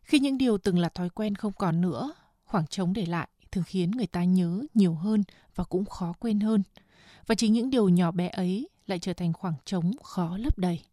Khi những điều từng là thói quen không còn nữa, khoảng trống để lại thường khiến người ta nhớ nhiều hơn và cũng khó quên hơn. Và chính những điều nhỏ bé ấy lại trở thành khoảng trống khó lấp đầy.